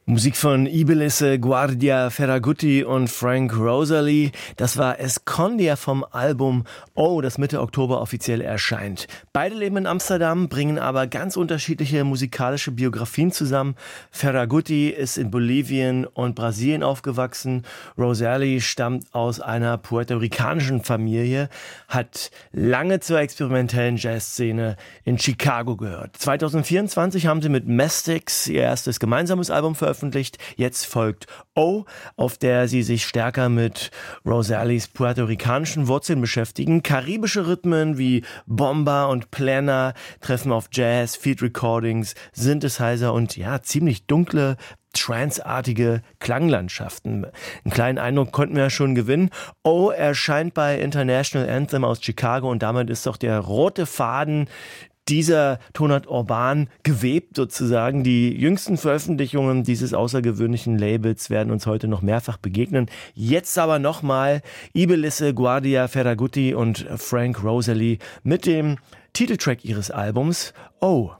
Musik von Ibilisse, Guardia Ferragutti und Frank Rosalie. Das war Escondia vom Album Oh, das Mitte Oktober offiziell erscheint. Beide leben in Amsterdam, bringen aber ganz unterschiedliche musikalische Biografien zusammen. Ferragutti ist in Bolivien und Brasilien aufgewachsen. Rosalie stammt aus einer puerto-ricanischen Familie, hat lange zur experimentellen Jazzszene in Chicago gehört. 2024 haben sie mit Mastix ihr erstes gemeinsames Album veröffentlicht. Jetzt folgt Oh, auf der sie sich stärker mit Rosalies puerto-ricanischen Wurzeln beschäftigen. Karibische Rhythmen wie Bomba und Plena treffen auf Jazz, Field Recordings, Synthesizer und ziemlich dunkle, tranceartige Klanglandschaften. Einen kleinen Eindruck konnten wir ja schon gewinnen. Oh erscheint bei International Anthem aus Chicago und damit ist doch der rote Faden dieser Tonart Urban gewebt sozusagen. Die jüngsten Veröffentlichungen dieses außergewöhnlichen Labels werden uns heute noch mehrfach begegnen. Jetzt aber nochmal Ibilisse, Guardia Ferragutti und Frank Rosalie mit dem Titeltrack ihres Albums Oh.